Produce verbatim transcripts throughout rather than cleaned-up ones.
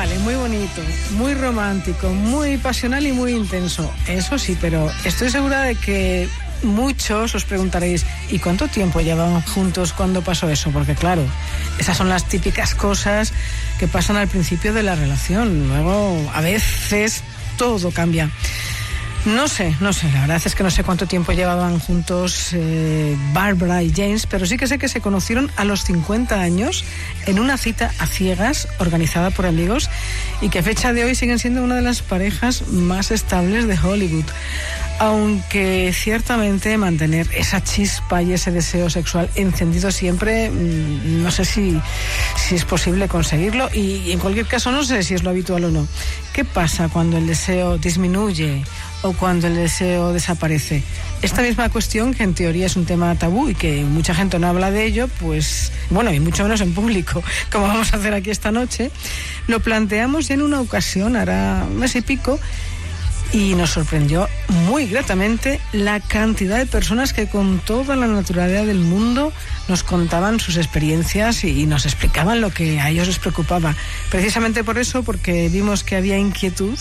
Vale, muy bonito, muy romántico, muy pasional y muy intenso. Eso sí, pero estoy segura de que muchos os preguntaréis, ¿y cuánto tiempo llevaban juntos cuando pasó eso? Porque claro, esas son las típicas cosas que pasan al principio de la relación. Luego, a veces, todo cambia. No sé, no sé, la verdad es que no sé cuánto tiempo llevaban juntos eh, Barbara y James, pero sí que sé que se conocieron a los cincuenta años en una cita a ciegas organizada por amigos y que a fecha de hoy siguen siendo una de las parejas más estables de Hollywood. Aunque ciertamente mantener esa chispa y ese deseo sexual encendido siempre, no sé si, si es posible conseguirlo y, y en cualquier caso no sé si es lo habitual o no. ¿Qué pasa cuando el deseo disminuye o cuando el deseo desaparece? Esta misma cuestión, que en teoría es un tema tabú y que mucha gente no habla de ello, pues bueno, y mucho menos en público, como vamos a hacer aquí esta noche, lo planteamos ya en una ocasión, hará un mes y pico, y nos sorprendió muy gratamente la cantidad de personas que con toda la naturalidad del mundo nos contaban sus experiencias y nos explicaban lo que a ellos les preocupaba. Precisamente por eso, porque vimos que había inquietud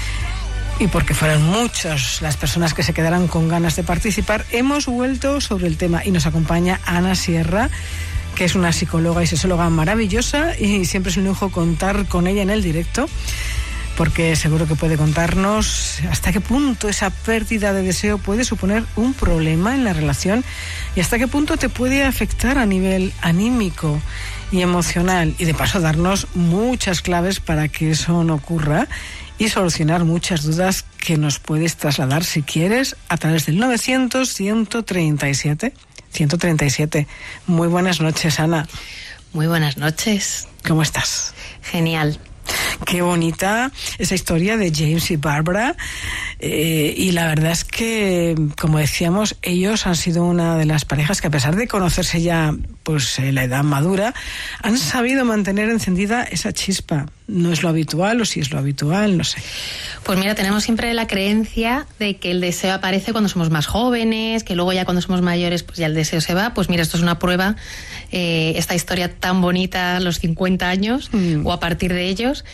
y porque fueron muchas las personas que se quedaran con ganas de participar, hemos vuelto sobre el tema y nos acompaña Ana Sierra, que es una psicóloga y sexóloga maravillosa y siempre es un lujo contar con ella en el directo, porque seguro que puede contarnos hasta qué punto esa pérdida de deseo puede suponer un problema en la relación y hasta qué punto te puede afectar a nivel anímico y emocional, y de paso darnos muchas claves para que eso no ocurra y solucionar muchas dudas que nos puedes trasladar, si quieres, a través del novecientos, ciento treinta y siete, ciento treinta y siete. Muy buenas noches, Ana. Muy buenas noches. ¿Cómo estás? Genial. Qué bonita esa historia de James y Barbara, eh, y la verdad es que, como decíamos, ellos han sido una de las parejas que, a pesar de conocerse ya pues en la edad madura, han sabido mantener encendida esa chispa. ¿No es lo habitual o si es lo habitual? No sé. Pues mira, tenemos siempre la creencia de que el deseo aparece cuando somos más jóvenes, que luego ya cuando somos mayores pues ya el deseo se va. Pues mira, esto es una prueba, eh, esta historia tan bonita a los cincuenta años mm. o a partir de ellos,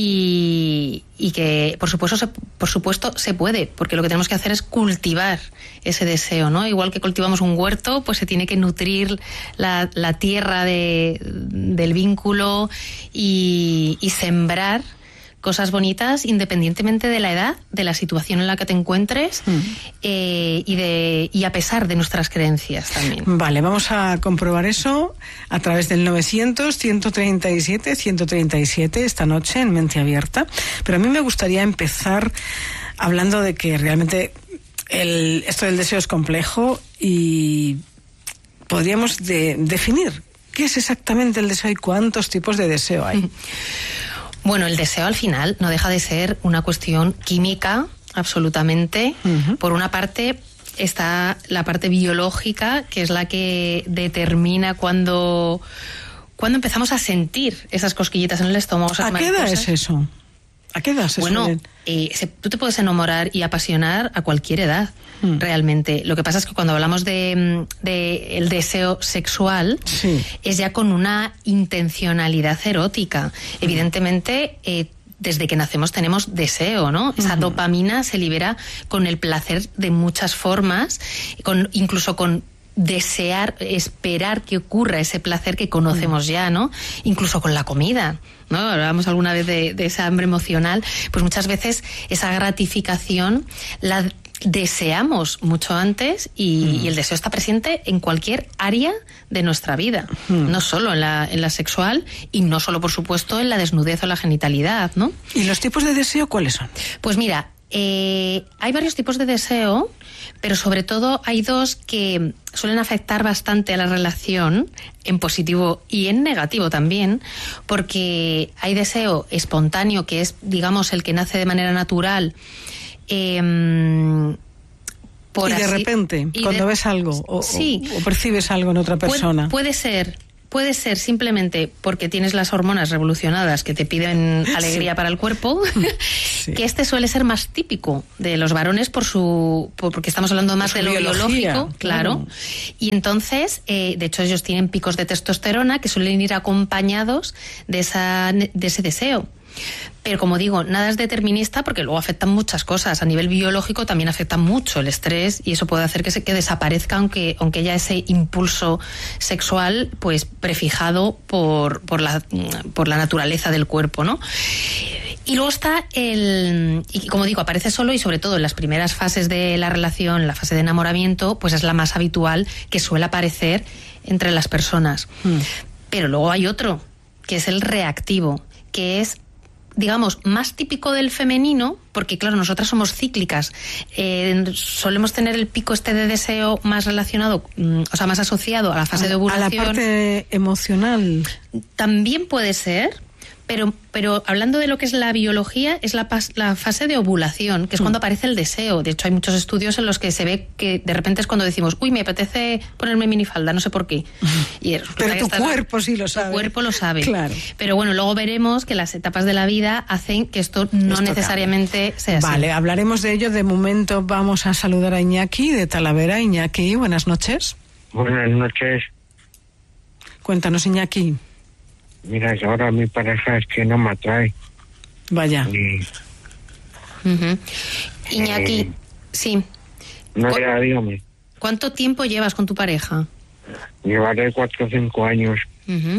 y, y que por supuesto, se, por supuesto se puede, porque lo que tenemos que hacer es cultivar ese deseo, ¿no? Igual que cultivamos un huerto, pues se tiene que nutrir la, la tierra de, del vínculo y, y sembrar cosas bonitas independientemente de la edad, de la situación en la que te encuentres, mm. eh, y, de, y a pesar de nuestras creencias también. Vale, vamos a comprobar eso a través del novecientos, ciento treinta y siete, ciento treinta y siete esta noche en Mente Abierta. Pero a mí me gustaría empezar hablando de que realmente el, esto del deseo es complejo y podríamos de, definir qué es exactamente el deseo y cuántos tipos de deseo hay. Bueno, el deseo al final no deja de ser una cuestión química, absolutamente. Uh-huh. Por una parte está la parte biológica, que es la que determina cuando, cuando empezamos a sentir esas cosquillitas en el estómago. ¿A qué edad es eso? ¿A qué edad es eso? Bueno, eh, se, tú te puedes enamorar y apasionar a cualquier edad, mm. realmente. Lo que pasa es que cuando hablamos de, de el deseo sexual, sí. es ya con una intencionalidad erótica. Mm. Evidentemente, eh, desde que nacemos tenemos deseo, ¿no? Esa mm. dopamina se libera con el placer de muchas formas, con, incluso con desear, esperar que ocurra ese placer que conocemos ya, ¿no? Incluso con la comida, ¿no? Hablábamos alguna vez de, de esa hambre emocional, pues muchas veces esa gratificación la deseamos mucho antes y, mm. y el deseo está presente en cualquier área de nuestra vida, mm. no solo en la, en la sexual y no solo, por supuesto, en la desnudez o la genitalidad, ¿no? ¿Y los tipos de deseo cuáles son? Pues mira, eh, hay varios tipos de deseo, pero sobre todo hay dos que suelen afectar bastante a la relación, en positivo y en negativo también, porque hay deseo espontáneo, que es, digamos, el que nace de manera natural, eh, por y de así, repente, y cuando de, ves algo o, sí, o, o percibes algo en otra persona. Puede, puede ser... Puede ser simplemente porque tienes las hormonas revolucionadas que te piden alegría sí. para el cuerpo, sí. que este suele ser más típico de los varones por su por, porque estamos hablando más de lo biológico, claro. claro. Y entonces, eh, de hecho, ellos tienen picos de testosterona que suelen ir acompañados de esa de ese deseo. Pero como digo, nada es determinista porque luego afectan muchas cosas. A nivel biológico también afecta mucho el estrés y eso puede hacer que, se, que desaparezca, aunque, aunque ya ese impulso sexual pues prefijado por, por, la, por la naturaleza del cuerpo, ¿no? Y luego está el... Y como digo, aparece solo y sobre todo en las primeras fases de la relación, la fase de enamoramiento, pues es la más habitual que suele aparecer entre las personas. Mm. Pero luego hay otro, que es el reactivo, que es, digamos, más típico del femenino, porque claro, nosotras somos cíclicas, eh, solemos tener el pico este de deseo más relacionado, o sea, más asociado a la fase a, de ovulación. A la parte emocional. También puede ser, pero, pero hablando de lo que es la biología, es la, la fase de ovulación, que es mm. cuando aparece el deseo. De hecho, hay muchos estudios en los que se ve que de repente es cuando decimos, uy, me apetece ponerme minifalda, no sé por qué. Y pero tu cuerpo sí lo sabe. Tu cuerpo lo sabe. Claro. Pero bueno, luego veremos que las etapas de la vida hacen que esto no esto necesariamente cambia. sea así. Vale, hablaremos de ello. De momento vamos a saludar a Iñaki de Talavera. Iñaki, buenas noches. Buenas noches. Cuéntanos, Iñaki. Mira, ahora mi pareja es que no me atrae. Vaya. Y, uh-huh. Iñaki, eh, sí. No, ya dígame. ¿Cuánto tiempo llevas con tu pareja? Llevaré cuatro o cinco años. Uh-huh.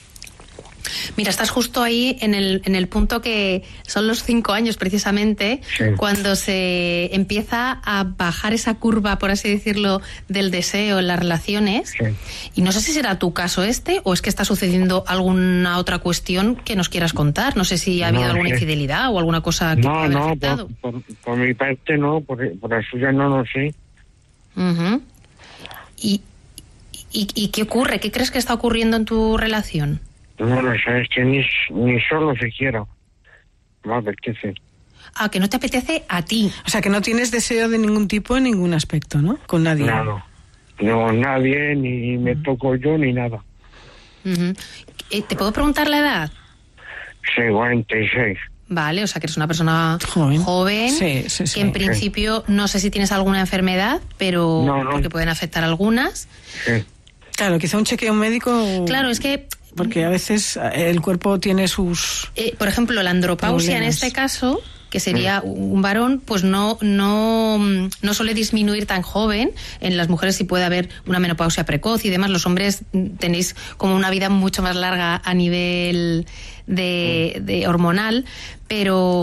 Mira, estás justo ahí en el, en el punto que son los cinco años precisamente, sí. cuando se empieza a bajar esa curva, por así decirlo, del deseo en las relaciones. Sí. Y no sé si será tu caso este o es que está sucediendo alguna otra cuestión que nos quieras contar. No sé si ha habido no, alguna sí. infidelidad o alguna cosa que no, te haya no, afectado. Por, por, por mi parte no, por, por la suya no lo sé. Uh-huh. ¿Y, y, ¿Y qué ocurre? ¿Qué crees que está ocurriendo en tu relación? No lo sé, es que ni, ni solo siquiera me apetece. Ah, que no te apetece a ti. O sea, que no tienes deseo de ningún tipo en ningún aspecto, ¿no? Con nadie. No, no, nadie, ni me uh-huh. toco yo, ni nada. Uh-huh. ¿Te puedo preguntar la edad? Sí, cuarenta y seis. Vale, o sea que eres una persona joven, joven sí, sí, sí, que en sí. principio no sé si tienes alguna enfermedad, pero no, no. porque pueden afectar algunas. Sí. Claro, quizá un chequeo médico... Claro, es que... Porque a veces el cuerpo tiene sus... Eh, por ejemplo, la andropausia problemas. En este caso, que sería un varón, pues no, no, no suele disminuir tan joven. En las mujeres sí puede haber una menopausia precoz y demás. Los hombres tenéis como una vida mucho más larga a nivel de, de hormonal, pero...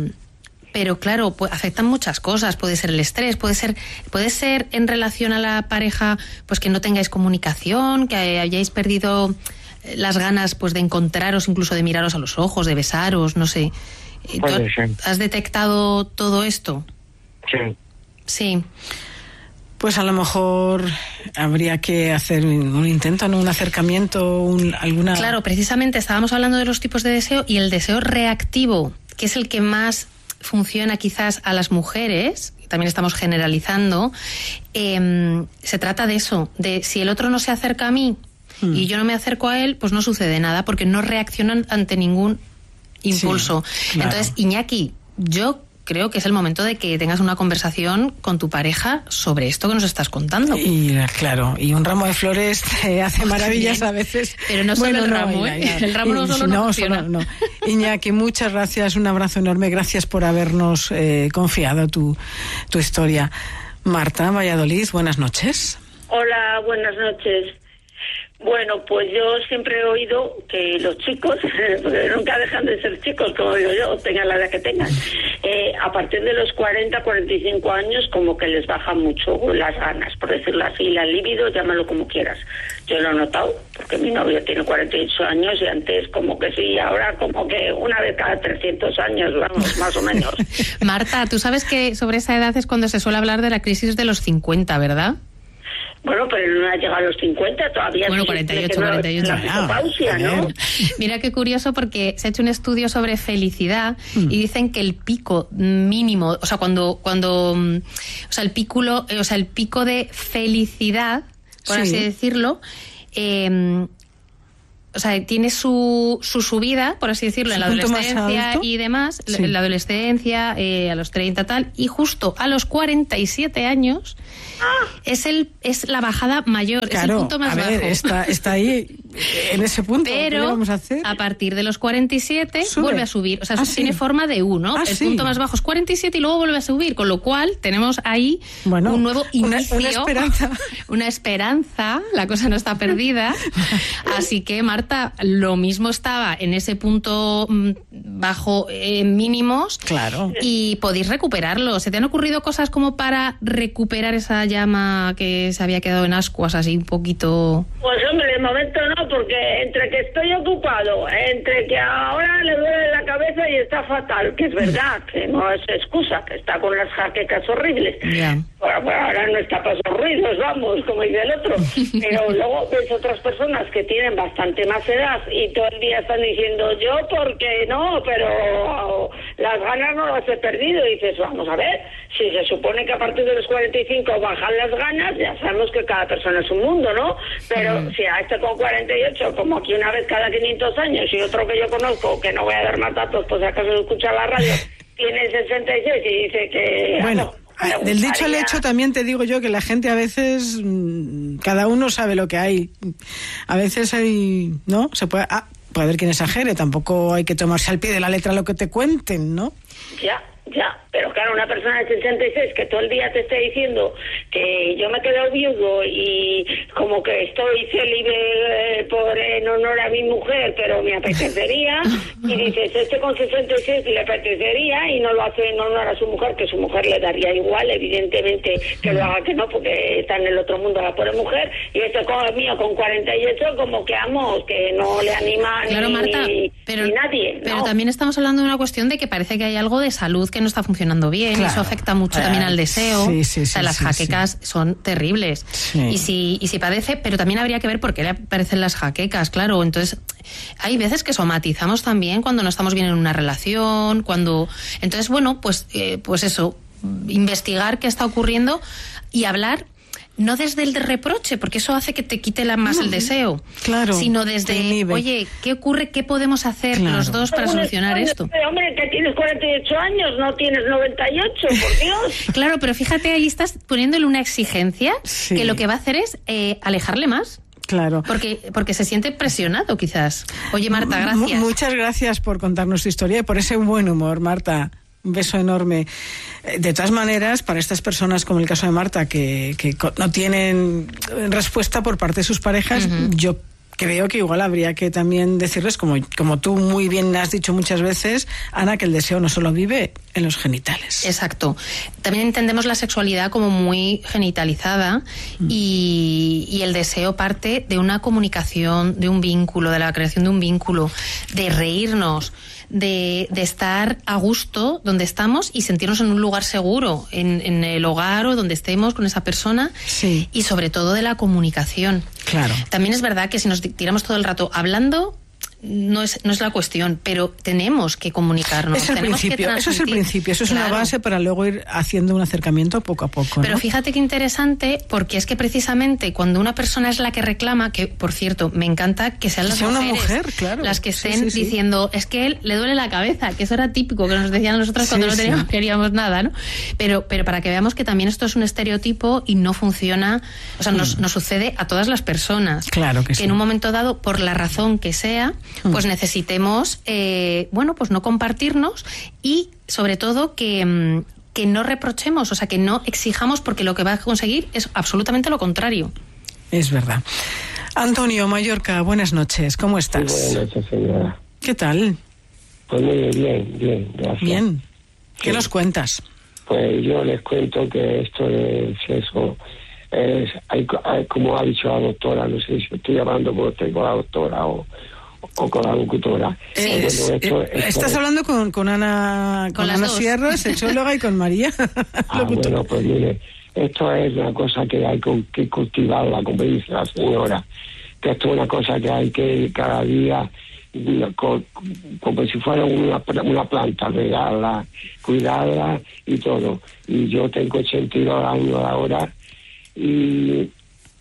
Pero claro, pues afectan muchas cosas. Puede ser el estrés, puede ser, puede ser en relación a la pareja, pues que no tengáis comunicación, que hayáis perdido las ganas pues de encontraros, incluso de miraros a los ojos, de besaros, no sé. Puede ser. ¿Has detectado todo esto? Sí. Sí. Pues a lo mejor habría que hacer un intento, ¿no? Un acercamiento, un, alguna... Claro, precisamente estábamos hablando de los tipos de deseo y el deseo reactivo, que es el que más funciona quizás a las mujeres, también estamos generalizando, eh, se trata de eso, de si el otro no se acerca a mí mm. y yo no me acerco a él, pues no sucede nada, porque no reaccionan ante ningún impulso. Sí, claro. Entonces, Iñaki, yo creo que es el momento de que tengas una conversación con tu pareja sobre esto que nos estás contando. Y claro, y un ramo de flores te hace maravillas a veces. Pero no solo bueno, el no, ramo, ya, ¿eh? ya. El ramo no solo no, no funciona. Solo, no. Iñaki, muchas gracias, un abrazo enorme, gracias por habernos eh, confiado tu, tu historia. Marta, Valladolid, buenas noches. Hola, buenas noches. Bueno, pues yo siempre he oído que los chicos, porque nunca dejan de ser chicos, como digo yo, tengan la edad que tengan, eh, a partir de los cuarenta, cuarenta y cinco años como que les baja mucho las ganas, por decirlo así, la libido, llámalo como quieras. Yo lo he notado, porque mi novio tiene cuarenta y ocho años y antes como que sí, ahora como que una vez cada trescientos años, vamos, más o menos. Marta, tú sabes que sobre esa edad es cuando se suele hablar de la crisis de los cincuenta, ¿verdad? Bueno, pero no ha llegado a los cincuenta todavía. Bueno, cuarenta y ocho, cuarenta y ocho. La pausia, ¿no? Mira qué curioso, porque se ha hecho un estudio sobre felicidad mm. y dicen que el pico mínimo, o sea, cuando, cuando, o sea, el pico, o sea, el pico de felicidad, por sí. así decirlo, eh, o sea, tiene su, su subida, por así decirlo, en la adolescencia y demás, sí. en la adolescencia, eh, a los treinta tal, y justo a los cuarenta y siete años ah. es el es la bajada mayor, claro, es el punto más a ver, bajo. Está, está ahí, en ese punto. Pero ¿qué vamos a hacer? A partir de los cuarenta y siete ¿Sube? Vuelve a subir, o sea, ah, tiene sí. forma de U, ¿no? Ah, el sí. punto más bajo es cuarenta y siete y luego vuelve a subir, con lo cual tenemos ahí bueno, un nuevo inicio, una, una esperanza. Una esperanza, la cosa no está perdida. Así que, Marta, lo mismo estaba en ese punto bajo eh, mínimos. Claro. Y podéis recuperarlo. ¿Se te han ocurrido cosas como para recuperar esa llama que se había quedado en ascuas, así un poquito? Pues hombre, de momento no, porque entre que estoy ocupado, entre que ahora le duele la cabeza y está fatal, que es verdad, que no es excusa, que está con las jaquecas horribles. Yeah. Bueno, pues ahora no está para esos ruidos, vamos, como dice el otro. Pero luego ves otras personas que tienen bastante más edad y todo el día están diciendo yo porque no, pero las ganas no las he perdido. Y dices, vamos a ver, si se supone que a partir de los cuarenta y cinco bajan las ganas, ya sabemos que cada persona es un mundo, ¿no? Pero mm. si a este con cuarenta y ocho, como aquí una vez cada quinientos años, y otro que yo conozco, que no voy a dar más datos, pues si acaso escucha la radio, tiene sesenta y seis y dice que... Bueno. Ah, Del dicho al hecho también te digo yo que la gente a veces, cada uno sabe lo que hay. A veces hay, ¿no? Se puede, ah, puede haber quien exagere, tampoco hay que tomarse al pie de la letra lo que te cuenten, ¿no? Ya, ya, pero claro, una persona de sesenta y seis que todo el día te esté diciendo que yo me he quedado viudo y como que estoy célibe eh, por en honor a mi mujer, pero me apetecería, y dices, este con sesenta y seis le apetecería y no lo hace en honor a su mujer, que su mujer le daría igual, evidentemente que lo haga que no, porque está en el otro mundo la pobre mujer, y este con el mío con cuarenta y ocho como que amo, que no le anima claro, ni, Marta, ni, pero, ni nadie. Pero ¿no? también estamos hablando de una cuestión de que parece que hay algo de salud que no está funcionando bien, claro. Eso afecta mucho también al deseo. Sí, sí, o sea, sí, las sí, jaquecas sí. son terribles. Sí. Y si y si padece, pero también habría que ver por qué le aparecen las jaquecas, claro. Entonces, hay veces que somatizamos también cuando no estamos bien en una relación, cuando... Entonces, bueno, pues, eh, pues eso, investigar qué está ocurriendo y hablar... No desde el reproche, porque eso hace que te quite la más no, el deseo, claro, sino desde, oye, ¿qué ocurre? ¿Qué podemos hacer claro. los dos para solucionar esto? Hombre, que tienes cuarenta y ocho años, no tienes noventa y ocho, por Dios. Claro, pero fíjate, ahí estás poniéndole una exigencia sí. que lo que va a hacer es eh, alejarle más. Claro. Porque, porque se siente presionado, quizás. Oye, Marta, gracias. M- muchas gracias por contarnos tu historia y por ese buen humor, Marta. Un beso enorme. De todas maneras, para estas personas, como el caso de Marta, que, que no tienen respuesta por parte de sus parejas, uh-huh. yo creo que igual habría que también decirles, como, como tú muy bien has dicho muchas veces, Ana, que el deseo no solo vive en los genitales. Exacto. También entendemos la sexualidad como muy genitalizada mm. y, y el deseo parte de una comunicación, de un vínculo, de la creación de un vínculo, de reírnos, de, de estar a gusto donde estamos y sentirnos en un lugar seguro, en, en el hogar o donde estemos con esa persona sí. y sobre todo de la comunicación. Claro. También es verdad que si nos tiramos todo el rato hablando, no es no es la cuestión, pero tenemos que comunicarnos. Es el tenemos principio, que eso es el principio, eso es claro. una base para luego ir haciendo un acercamiento poco a poco. Pero ¿no? fíjate qué interesante, porque es que precisamente cuando una persona es la que reclama, que por cierto, me encanta que sean las sea mujeres una mujer, claro. las que estén sí, sí, sí. diciendo, es que él le duele la cabeza, que eso era típico, que nos decían nosotros sí, cuando no teníamos, sí. queríamos nada, ¿no? Pero, pero para que veamos que también esto es un estereotipo y no funciona, o sea, mm. nos, nos sucede a todas las personas. Claro que, que sí. en un momento dado, por la razón que sea, mm. pues necesitemos Eh, bueno, pues no compartirnos y sobre todo que, que no reprochemos, o sea, que no exijamos porque lo que va a conseguir es absolutamente lo contrario. Es verdad. Antonio, Mallorca, buenas noches, ¿cómo estás? Sí, buenas noches, señora. ¿Qué tal? Pues muy bien, bien, gracias. Bien. ¿Qué sí. nos cuentas? Pues yo les cuento que esto es eso, es, hay, hay, como ha dicho la doctora, no sé si estoy hablando porque tengo la doctora o o con la locutora. Sí. Bueno, esto, esto Estás es... hablando con, con Ana, con, con Ana Sierra, sexóloga, y con María. Ah, bueno, pues mire, esto es una cosa que hay que cultivarla, como dice la señora, que esto es una cosa que hay que cada día, con, como si fuera una, una planta, regarla, cuidarla y todo. Y yo tengo ochenta y dos años ahora y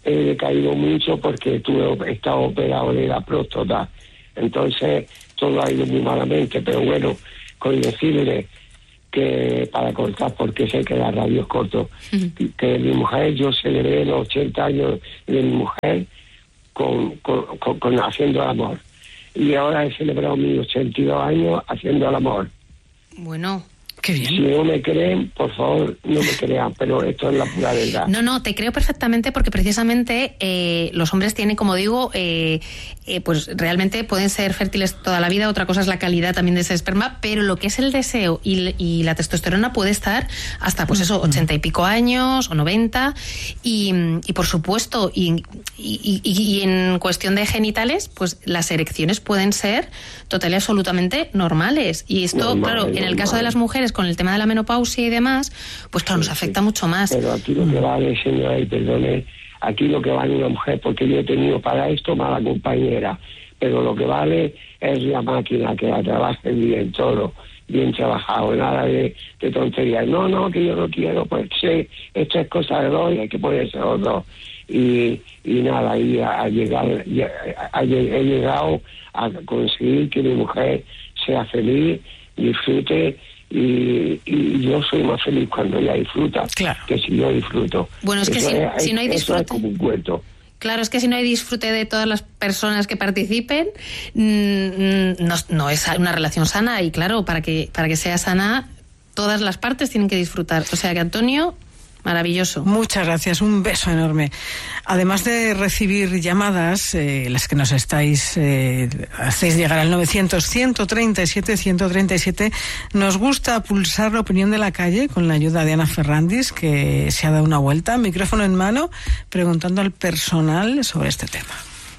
he decaído mucho porque tuve, he estado operado de la próstata. Entonces, todo ha ido muy malamente, pero bueno, con decirle que, para cortar, porque sé que la radio es corto, uh-huh. que mi mujer, yo celebré los ochenta años de mi mujer con, con, con, con haciendo el amor. Y ahora he celebrado mis ochenta y dos años haciendo el amor. Bueno, qué bien. Si no me creen, por favor, no me crean, pero esto es la pura verdad. No, no, te creo perfectamente porque precisamente eh, los hombres tienen, como digo, eh, eh, pues realmente pueden ser fértiles toda la vida. Otra cosa es la calidad también de ese esperma, pero lo que es el deseo y, y la testosterona puede estar hasta, pues eso, ochenta y pico años o noventa. Y, y por supuesto, y, y, y, y en cuestión de genitales, pues las erecciones pueden ser total y absolutamente normales. Y esto, normal, claro, normal. En el caso de las mujeres, con el tema de la menopausia y demás, pues claro, sí, nos afecta sí. mucho más. Pero aquí lo que vale, señora, y perdone, aquí lo que vale una mujer, porque yo he tenido para esto mala compañera, pero lo que vale es la máquina, que la trabaje bien, todo, bien trabajado, nada de, de tonterías. No, no, que yo no quiero, pues sí, esto es cosa de dos y hay que ponerse los dos. Y, y nada, y a, a llegar, a, a, he llegado a conseguir que mi mujer sea feliz, disfrute. Y, y yo soy más feliz cuando ella disfruta, claro, que si yo disfruto. Bueno, es que si, es, si no hay disfrute, eso es como un cuento. Claro, es que si no hay disfrute de todas las personas que participen, mmm, no, no es una relación sana. Y claro, para que para que sea sana, todas las partes tienen que disfrutar. O sea que, Antonio, maravilloso. Muchas gracias, un beso enorme. Además de recibir llamadas, eh, las que nos estáis, eh, hacéis llegar al novecientos, ciento treinta y siete, ciento treinta y siete, nos gusta pulsar la opinión de la calle con la ayuda de Ana Ferrandis, que se ha dado una vuelta, micrófono en mano, preguntando al personal sobre este tema.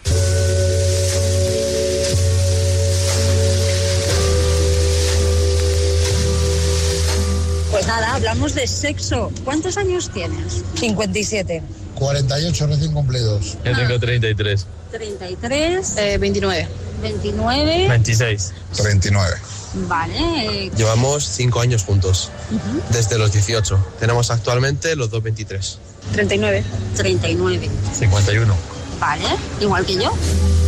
Pues nada, hablamos de sexo. ¿Cuántos años tienes? cincuenta y siete. cuarenta y ocho recién cumplidos. Yo tengo treinta y tres. treinta y tres. Eh, veintinueve. veintinueve. veintiséis. treinta y nueve. Vale. Llevamos cinco años juntos, uh-huh. desde los dieciocho. Tenemos actualmente los dos veintitrés. treinta y nueve. treinta y nueve. cincuenta y uno. Vale, igual que yo.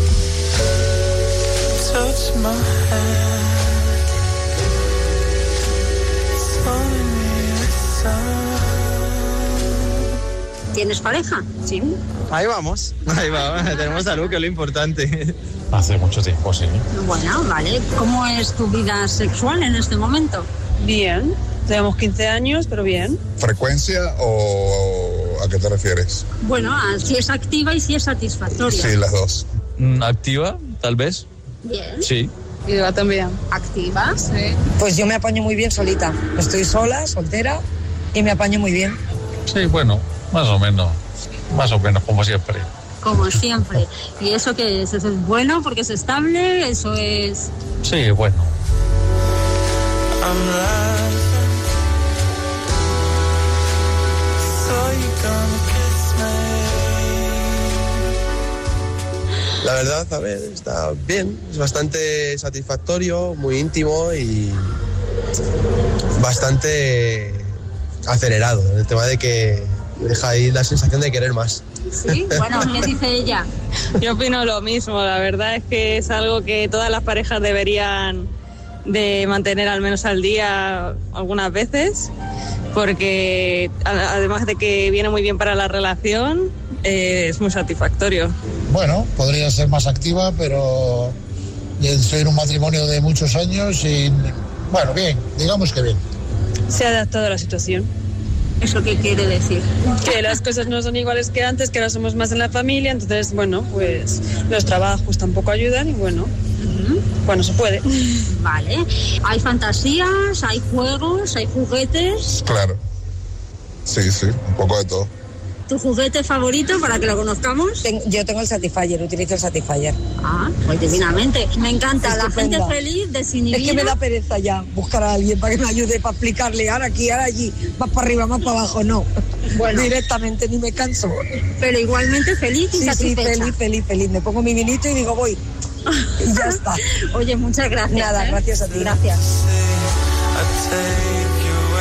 ¿Tienes pareja? Sí. Ahí vamos, ahí vamos. Tenemos salud, que es lo importante. Hace mucho tiempo, sí. Bueno, vale. ¿Cómo es tu vida sexual en este momento? Bien. Tenemos quince años, pero bien. ¿Frecuencia o a qué te refieres? Bueno, a si es activa y si es satisfactoria. Sí, las dos. ¿Activa, tal vez? Bien. Sí. Y va también. ¿Activa? Sí. Pues yo me apaño muy bien solita. Estoy sola, soltera, y me apaño muy bien. Sí, bueno, más o menos. Más o menos, como siempre. Como siempre. ¿Y eso qué es? ¿Eso es bueno porque es estable? ¿Eso es...? Sí, bueno. La verdad, a ver, está bien. Es bastante satisfactorio, muy íntimo y bastante acelerado. En el tema de que deja ahí la sensación de querer más. Sí, bueno, ¿qué dice ella? Yo opino lo mismo. La verdad es que es algo que todas las parejas deberían de mantener al menos al día algunas veces, porque además de que viene muy bien para la relación, eh, es muy satisfactorio. Bueno, podría ser más activa, pero estoy en un matrimonio de muchos años y, bueno, bien, digamos que bien. Se ha adaptado a la situación. ¿Eso qué quiere decir? Que las cosas no son iguales que antes, que ahora somos más en la familia, entonces, bueno, pues los trabajos tampoco ayudan y, bueno, uh-huh. bueno, se puede. Vale. ¿Hay fantasías, hay juegos, hay juguetes? Claro. Sí, sí, un poco de todo. ¿Tu juguete favorito para que lo conozcamos? Ten, yo tengo el Satisfyer, utilizo el Satisfyer. Ah, pues divinamente. Me encanta, la gente feliz, desinhibida. Es que me da pereza ya buscar a alguien para que me ayude, para explicarle, ahora aquí, ahora allí, más para arriba, más para abajo, no. Bueno. Directamente, ni me canso. Pero igualmente feliz y sí, satisfecha. Sí, feliz, feliz, feliz. Me pongo mi vinito y digo, voy. Y ya está. Oye, muchas gracias. Nada, ¿eh? gracias a ti. Gracias.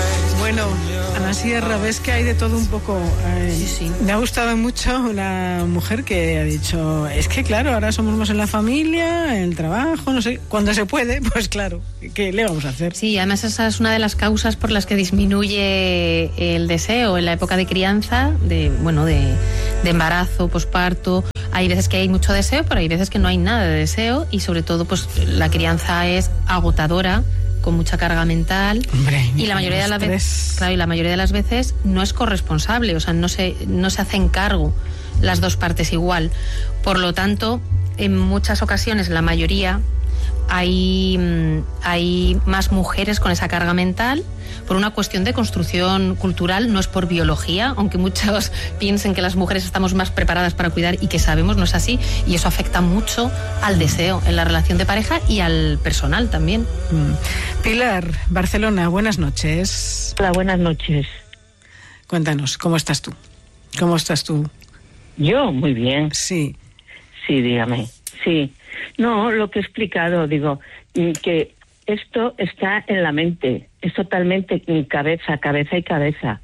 Bueno, Ana Sierra, ves que hay de todo un poco. Eh, sí, sí. Me ha gustado mucho una mujer que ha dicho, es que claro, ahora somos más en la familia, en el trabajo, no sé, cuando se puede, pues claro, ¿qué le vamos a hacer? Sí, además esa es una de las causas por las que disminuye el deseo en la época de crianza, de bueno, de, de embarazo, posparto. Hay veces que hay mucho deseo, pero hay veces que no hay nada de deseo y sobre todo pues la crianza es agotadora, con mucha carga mental. Hombre, y la mayoría de las veces, claro, y la mayoría de las veces no es corresponsable, o sea, no se no se hacen cargo las dos partes igual. Por lo tanto, en muchas ocasiones, la mayoría, hay hay más mujeres con esa carga mental por una cuestión de construcción cultural, no es por biología, aunque muchos piensen que las mujeres estamos más preparadas para cuidar y que sabemos, no es así, y eso afecta mucho al deseo en la relación de pareja y al personal también. Pilar, Barcelona, buenas noches. Hola, buenas noches. Cuéntanos, ¿cómo estás tú? ¿Cómo estás tú? Yo, muy bien. Sí. Sí, dígame. Sí. No, lo que he explicado, digo, que esto está en la mente, es totalmente cabeza, cabeza y cabeza.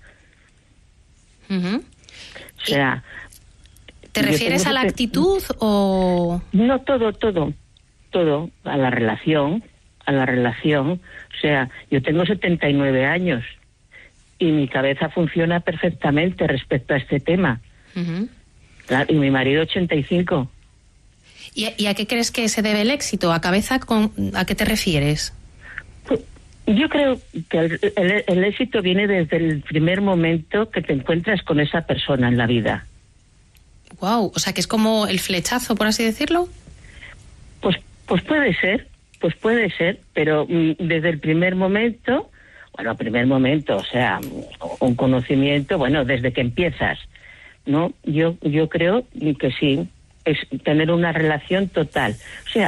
Uh-huh. O sea... ¿Te refieres a la actitud te... o...? No, todo, todo, todo, a la relación, a la relación. O sea, yo tengo setenta y nueve años y mi cabeza funciona perfectamente respecto a este tema. Uh-huh. Claro, y mi marido ochenta y cinco. ¿Y a, ¿Y a qué crees que se debe el éxito? ¿A cabeza? Con, ¿A qué te refieres? Pues, yo creo que el, el, el éxito viene desde el primer momento que te encuentras con esa persona en la vida. Wow, o sea que es como el flechazo, por así decirlo. Pues, pues puede ser, pues puede ser, pero mm, desde el primer momento, bueno, primer momento, o sea, un conocimiento, bueno, desde que empiezas, ¿no? Yo, yo creo que sí. Es tener una relación total. O sea,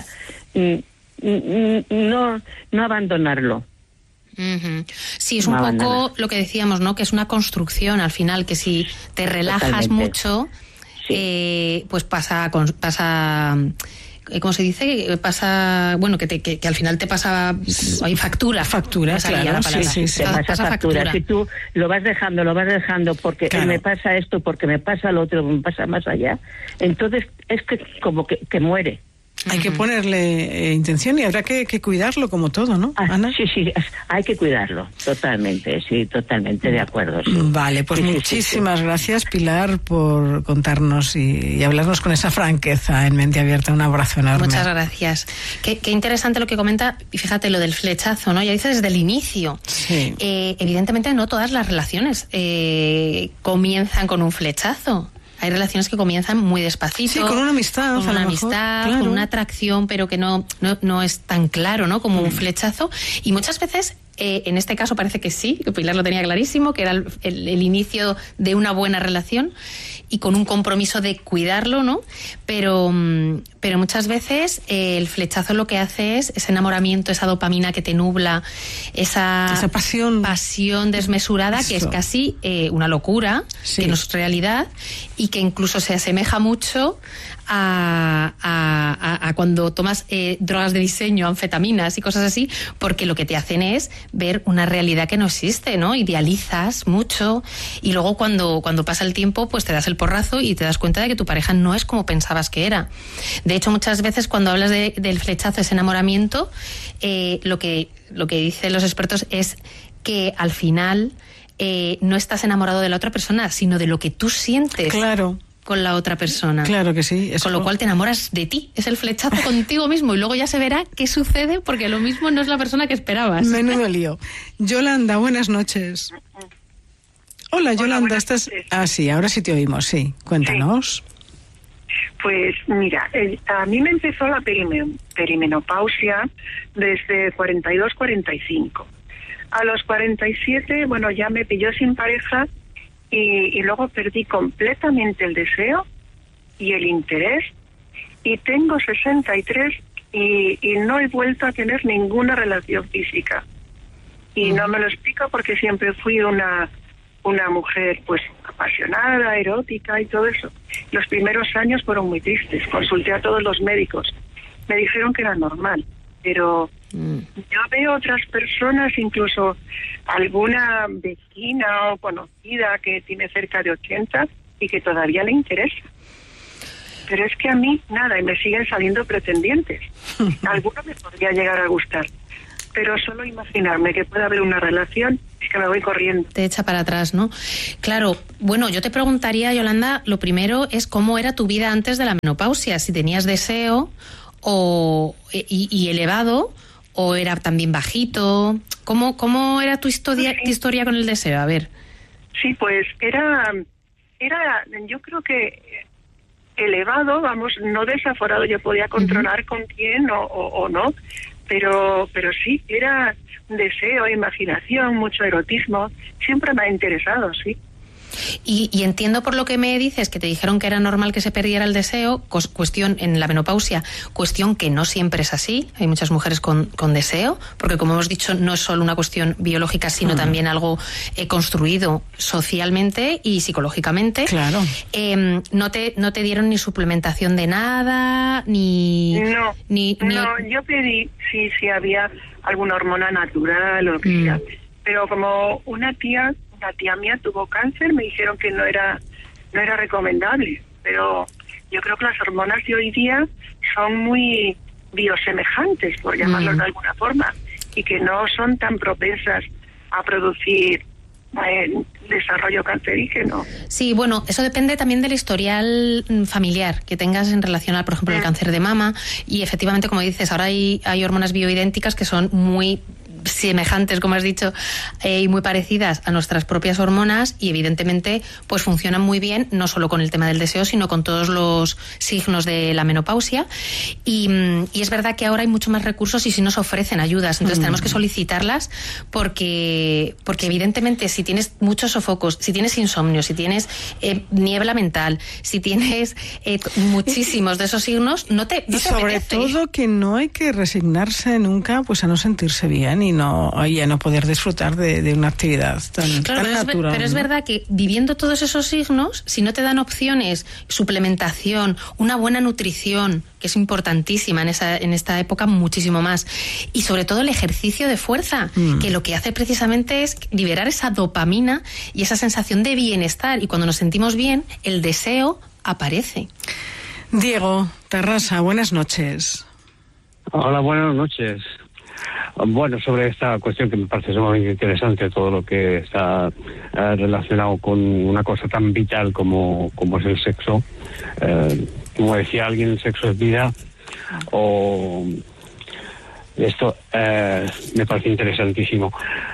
no, no abandonarlo. Uh-huh. Sí, es no un abandonar. Poco lo que decíamos, ¿no? Que es una construcción al final, que si te relajas Totalmente. mucho, sí. eh, pues pasa, pasa, ¿cómo se dice? Pasa, bueno, que, te, que, que al final te pasa, hay factura. Factura, claro. La sí, sí, sí. Te pasa, pasa factura. factura. Si tú lo vas dejando, lo vas dejando porque claro. me pasa esto, porque me pasa lo otro, me pasa más allá, entonces es que como que, que muere. Hay que ponerle eh, intención y habrá que, que cuidarlo como todo, ¿no, ah, Ana? Sí, sí, hay que cuidarlo, totalmente, sí, totalmente de acuerdo. Sí. Vale, pues sí, muchísimas sí, sí. gracias, Pilar, por contarnos y, y hablarnos con esa franqueza en Mente Abierta. Un abrazo enorme. Muchas gracias. Qué, qué interesante lo que comenta, y fíjate lo del flechazo, ¿no? Ya dice desde el inicio. Sí. Eh, evidentemente no todas las relaciones eh, comienzan con un flechazo. Hay relaciones que comienzan muy despacito. Sí, con una amistad. Con una amistad, mejor, claro. con una atracción, pero que no, no, no es tan claro, ¿no? Como mm. un flechazo. Y muchas veces, eh, en este caso parece que sí, que Pilar lo tenía clarísimo, que era el, el, el inicio de una buena relación y con un compromiso de cuidarlo, ¿no? Pero, pero muchas veces eh, el flechazo lo que hace es ese enamoramiento, esa dopamina que te nubla, esa, esa pasión. pasión desmesurada, Eso. que es casi eh, una locura, sí. que no es realidad y que incluso se asemeja mucho a, a, a, a cuando tomas eh, drogas de diseño, anfetaminas y cosas así, porque lo que te hacen es ver una realidad que no existe, ¿no? Idealizas mucho y luego cuando, cuando pasa el tiempo pues te das el porrazo y te das cuenta de que tu pareja no es como pensabas que era. De hecho, muchas veces cuando hablas de, del flechazo, ese enamoramiento, eh, lo que, lo que dicen los expertos es que al final eh, no estás enamorado de la otra persona, sino de lo que tú sientes. Claro. Con la otra persona. Claro que sí. Eso. Con lo cual te enamoras de ti. Es el flechazo contigo mismo y luego ya se verá qué sucede porque lo mismo no es la persona que esperabas. Menudo lío. Yolanda, buenas noches. Hola, Yolanda, Hola, estás... Noches. Ah, sí, ahora sí te oímos, sí. Cuéntanos. Sí. Pues mira, eh, a mí me empezó la perimen- perimenopausia desde cuarenta y dos, cuarenta y cinco. A los cuarenta y siete, bueno, ya me pilló sin pareja. Y, y luego perdí completamente el deseo y el interés y tengo sesenta y tres y, y no he vuelto a tener ninguna relación física y no me lo explico porque siempre fui una una mujer pues apasionada, erótica y todo eso. Los primeros años fueron muy tristes, consulté a todos los médicos, me dijeron que era normal pero mm. yo veo otras personas, incluso alguna vecina o conocida que tiene cerca de ochenta y que todavía le interesa. Pero es que a mí nada, y me siguen saliendo pretendientes. Alguno me podría llegar a gustar, pero solo imaginarme que puede haber una relación es que me voy corriendo. Te echa para atrás, ¿no? Claro, bueno, yo te preguntaría, Yolanda, lo primero es cómo era tu vida antes de la menopausia, si tenías deseo o y, y elevado o era también bajito. ¿Cómo, cómo era tu historia, sí. tu historia con el deseo? A ver. Sí, pues era, era yo creo que elevado, vamos, no desaforado, yo podía controlar uh-huh. con quién o, o, o no, pero pero sí, era deseo, imaginación, mucho erotismo, siempre me ha interesado, sí. Y, y entiendo por lo que me dices que te dijeron que era normal que se perdiera el deseo, cuestión en la menopausia, cuestión que no siempre es así, hay muchas mujeres con, con deseo, porque como hemos dicho no es solo una cuestión biológica, sino uh-huh. también algo eh, construido socialmente y psicológicamente. Claro. Eh, no te no te dieron ni suplementación de nada, ni... No, ni, ni... no yo pedí si, si había alguna hormona natural o lo que mm. sea, pero como una tía... La tía mía tuvo cáncer, me dijeron que no era no era recomendable, pero yo creo que las hormonas de hoy día son muy biosemejantes, por llamarlo mm. de alguna forma, y que no son tan propensas a producir eh, desarrollo cancerígeno. Sí, bueno, eso depende también del historial familiar que tengas en relación a, por ejemplo, el cáncer de mama, y efectivamente, como dices, ahora hay, hay hormonas bioidénticas que son muy semejantes, como has dicho, eh, y muy parecidas a nuestras propias hormonas, y evidentemente pues funcionan muy bien, no solo con el tema del deseo, sino con todos los signos de la menopausia, y, y es verdad que ahora hay mucho más recursos y si nos ofrecen ayudas, entonces mm. tenemos que solicitarlas porque porque evidentemente si tienes muchos sofocos, si tienes insomnio, si tienes eh, niebla mental, si tienes eh, muchísimos de esos signos, no te, no y te sobre apetece. todo que no hay que resignarse nunca pues a no sentirse bien y no y a no poder disfrutar de, de una actividad tan, claro, tan pero natural. Es, pero es ¿no? verdad que viviendo todos esos signos, si no te dan opciones, suplementación, una buena nutrición, que es importantísima en esa en esta época muchísimo más, y sobre todo el ejercicio de fuerza, mm. que lo que hace precisamente es liberar esa dopamina y esa sensación de bienestar, y cuando nos sentimos bien, el deseo aparece. Diego Tarrasa, buenas noches. Hola, buenas noches. Bueno, sobre esta cuestión que me parece sumamente interesante, todo lo que está eh, relacionado con una cosa tan vital como, como es el sexo. Eh, como decía alguien, el sexo es vida. O esto eh, me parece interesantísimo.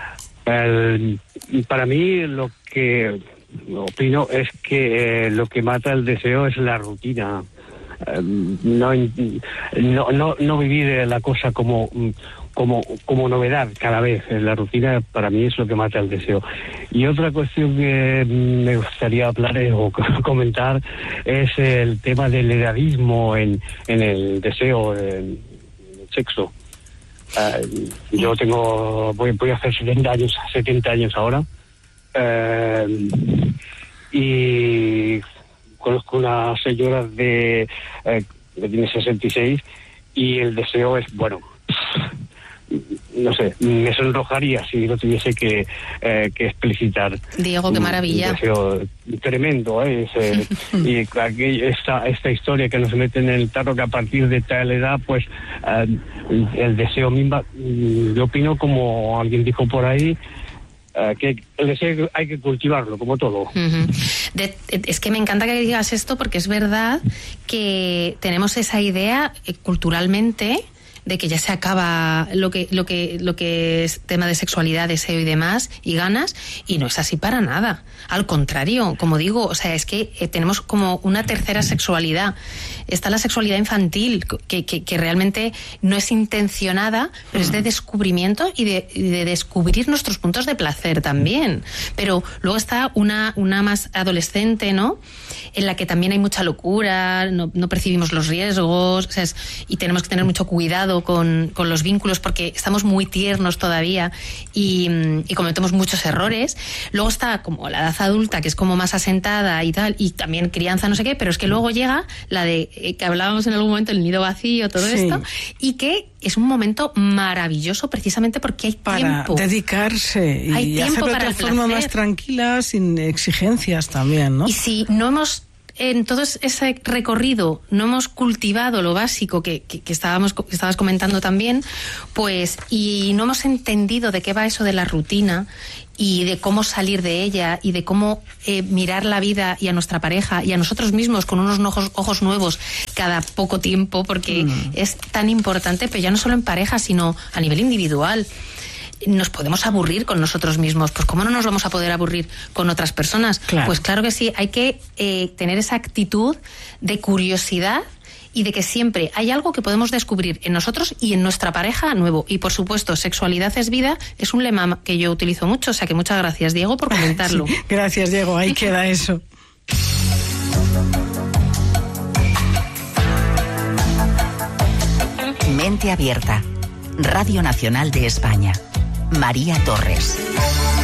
El, para mí lo que opino es que eh, lo que mata el deseo es la rutina. Eh, no, no, no, no vivir la cosa como... Como, como novedad cada vez. La rutina para mí es lo que mata el deseo. Y otra cuestión que me gustaría hablar o comentar es el tema del edadismo en, en el deseo, en el sexo. Uh, yo tengo, voy, voy a hacer setenta años, setenta años ahora, uh, y conozco una señora de uh, que tiene sesenta y seis y el deseo es, bueno, no sé, me sonrojaría si lo tuviese que, eh, que explicitar. Diego, qué maravilla. Un deseo tremendo, ¿eh? Ese, y aquí, esta, esta historia que nos meten en el tarro, que a partir de tal edad, pues eh, el deseo mismo, yo opino, como alguien dijo por ahí, Uh, que el deseo hay que cultivarlo, como todo. Uh-huh. De, es que me encanta que digas esto, porque es verdad que tenemos esa idea eh, culturalmente de que ya se acaba lo que lo que lo que es tema de sexualidad, deseo y demás y ganas, y no es así para nada. Al contrario, como digo, o sea, es que eh, tenemos como una tercera sexualidad. Está la sexualidad infantil, que, que, que realmente no es intencionada, pero es de descubrimiento y de, y de descubrir nuestros puntos de placer también. Pero luego está una una más adolescente, ¿no?, en la que también hay mucha locura, no, no percibimos los riesgos, o sea, es, y tenemos que tener mucho cuidado cuidado con, con los vínculos porque estamos muy tiernos todavía y, y cometemos muchos errores. Luego está como la edad adulta, que es como más asentada y tal, y también crianza, no sé qué, pero es que luego llega la de eh, que hablábamos en algún momento, el nido vacío, todo sí. esto, y que es un momento maravilloso precisamente porque hay para tiempo. Para dedicarse y hay tiempo hacerlo para de forma más tranquila, sin exigencias también, ¿no? Y si no hemos en todo ese recorrido no hemos cultivado lo básico que, que, que estábamos que estabas comentando también, pues, y no hemos entendido de qué va eso de la rutina y de cómo salir de ella y de cómo eh, mirar la vida y a nuestra pareja y a nosotros mismos con unos ojos, ojos nuevos cada poco tiempo, porque mm. es tan importante, pero ya no solo en pareja, sino a nivel individual. Nos podemos aburrir con nosotros mismos, pues ¿cómo no nos vamos a poder aburrir con otras personas? Claro. Pues claro que sí, hay que eh, tener esa actitud de curiosidad y de que siempre hay algo que podemos descubrir en nosotros y en nuestra pareja nuevo. Y por supuesto, sexualidad es vida, es un lema que yo utilizo mucho, o sea que muchas gracias, Diego, por comentarlo. Sí, gracias, Diego, ahí queda eso. Mente Abierta, Radio Nacional de España. María Torres.